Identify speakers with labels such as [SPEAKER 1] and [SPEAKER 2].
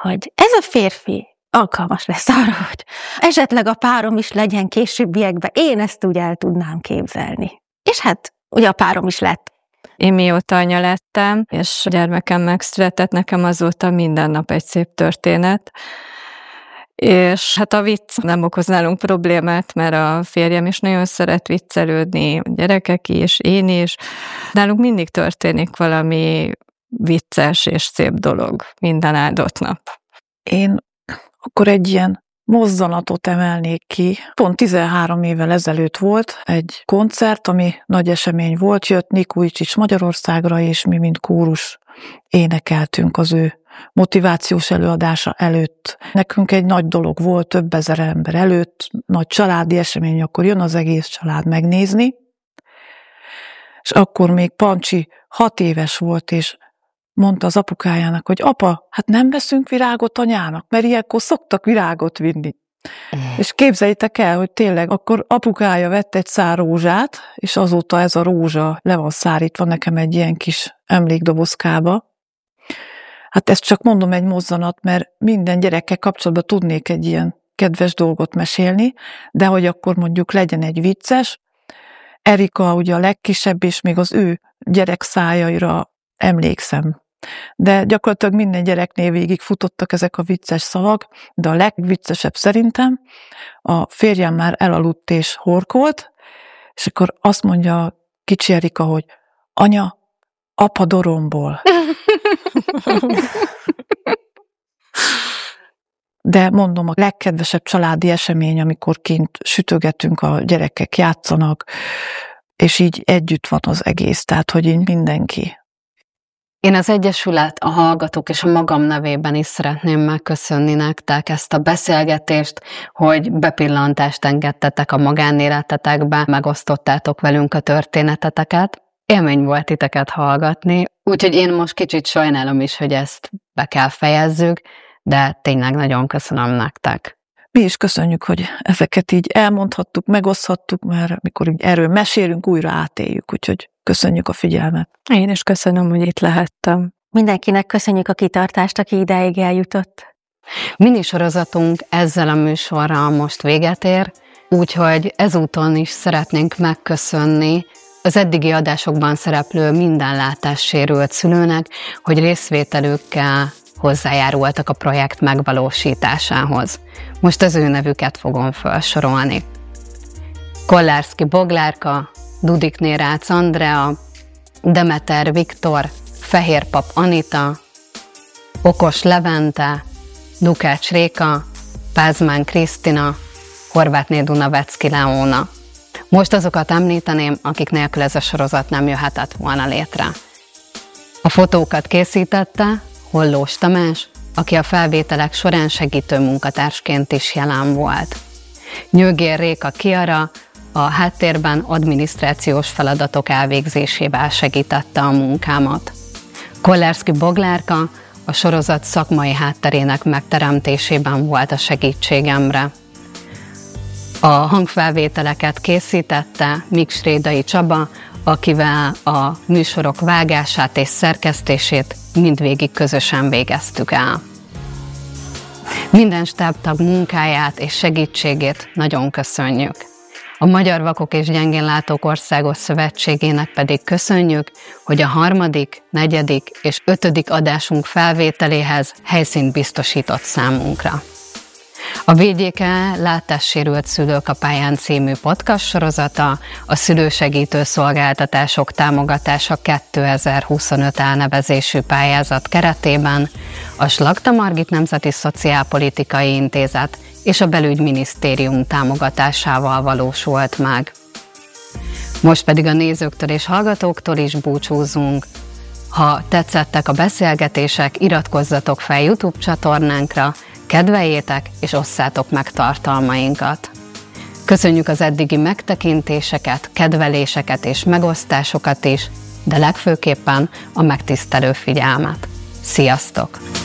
[SPEAKER 1] hogy ez a férfi alkalmas lesz arra, hogy esetleg a párom is legyen későbbiekben, én ezt úgy el tudnám képzelni. És hát ugye a párom is lett.
[SPEAKER 2] Én mióta anya lettem, és a gyermekem megszületett, nekem azóta minden nap egy szép történet. És hát a vicc nem okoz nálunk problémát, mert a férjem is nagyon szeret viccelődni, a gyerekek is, én is. Nálunk mindig történik valami vicces és szép dolog minden áldott nap.
[SPEAKER 3] Én akkor egy ilyen mozzanatot emelnék ki. Pont 13 évvel ezelőtt volt egy koncert, ami nagy esemény volt, jött Nik Vujicic Magyarországra, és mi, mint kórus énekeltünk az ő motivációs előadása előtt. Nekünk egy nagy dolog volt, több ezer ember előtt, nagy családi esemény, akkor jön az egész család megnézni, és akkor még Pancsi 6 éves volt, és mondta az apukájának, hogy apa, hát nem veszünk virágot anyának, mert ilyenkor szoktak virágot vinni. És képzeljétek el, hogy tényleg akkor apukája vett egy szár rózsát, és azóta ez a rózsa le van szárítva nekem egy ilyen kis emlékdobozkába. Hát ezt csak mondom egy mozzanat, mert minden gyerekkel kapcsolatban tudnék egy ilyen kedves dolgot mesélni, de hogy akkor mondjuk legyen egy vicces. Erika ugye a legkisebb, és még az ő gyerek szájaira emlékszem. De gyakorlatilag minden gyereknél végig futottak ezek a vicces szavak, de a legviccesebb szerintem a férjem már elaludt és horkolt, és akkor azt mondja a kicsi Erika, hogy anya, apa dorombol. De mondom, a legkedvesebb családi esemény, amikor kint sütögetünk, a gyerekek játszanak, és így együtt van az egész, tehát hogy így mindenki.
[SPEAKER 4] Én az Egyesület, a hallgatók és a magam nevében is szeretném megköszönni nektek ezt a beszélgetést, hogy bepillantást engedtetek a magánéletetekbe, megosztottátok velünk a történeteteket. Élmény volt titeket hallgatni, úgyhogy én most kicsit sajnálom is, hogy ezt be kell fejezzük, de tényleg nagyon köszönöm nektek.
[SPEAKER 3] Mi is köszönjük, hogy ezeket így elmondhattuk, megoszthattuk, mert mikor így erről mesélünk, újra átéljük, úgyhogy köszönjük a figyelmet.
[SPEAKER 2] Én is köszönöm, hogy itt lehettem.
[SPEAKER 1] Mindenkinek köszönjük a kitartást, aki idáig eljutott.
[SPEAKER 4] Minisorozatunk ezzel a műsorral most véget ér, úgyhogy ezúton is szeretnénk megköszönni az eddigi adásokban szereplő minden látássérült szülőnek, hogy részvételükkel hozzájárultak a projekt megvalósításához. Most az ő nevüket fogom felsorolni. Kollárszky Boglárka, Dudikné Rácz Andrea, Demeter Viktor, Fehérpap Anita, Okos Levente, Dukács Réka, Pázmán Krisztina, Horvátné Dunavecki Leóna. Most azokat említeném, akik nélkül ez a sorozat nem jöhetett volna létre. A fotókat készítette Hollós Tamás, aki a felvételek során segítő munkatársként is jelen volt. Nyőgér Réka Kiara a háttérben adminisztrációs feladatok elvégzésével segítette a munkámat. Kollárszky Boglárka a sorozat szakmai hátterének megteremtésében volt a segítségemre. A hangfelvételeket készítette Miksrédai Csaba, akivel a műsorok vágását és szerkesztését mindvégig közösen végeztük el. Minden stábtag munkáját és segítségét nagyon köszönjük. A Magyar Vakok és Gyengénlátók Országos Szövetségének pedig köszönjük, hogy a 3., 4. és 5. adásunk felvételéhez helyszínt biztosított számunkra. A VGK Látássérült Szülők a pályán című podcast sorozata a szülősegítő szolgáltatások támogatása 2025 elnevezésű pályázat keretében a Slagta Margit Nemzeti Szociálpolitikai Intézet és a Belügyminisztérium támogatásával valósult meg. Most pedig a nézőktől és hallgatóktól is búcsúzunk. Ha tetszettek a beszélgetések, iratkozzatok fel YouTube csatornánkra, kedveljétek és osszátok meg tartalmainkat. Köszönjük az eddigi megtekintéseket, kedveléseket és megosztásokat is, de legfőképpen a megtisztelő figyelmet. Sziasztok!